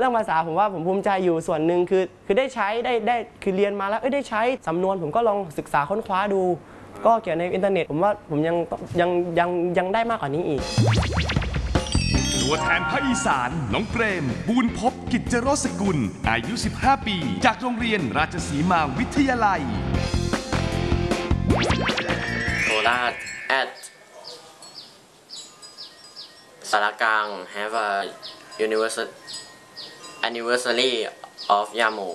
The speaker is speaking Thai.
รื่องภาษาผมว่าผมภูมิใจอยู่ส่วนหนึ่งคือได้ใช้ได้คือเรียนมาแล้วได้ใช้สำนวนผมก็ลองศึกษาค้นคว้าดูก็เกี่ยวในอินเทอร์เน็ตผมว่าผมยังได้มากกว่านี้อีกตัวแทนภาคอีสานน้องเปรมบูญพบกิจโรสกุลอายุ15 ปีจากโรงเรียนราชสีมาวิทยาลัยโคราช at สารกลาง have a anniversary of Yamo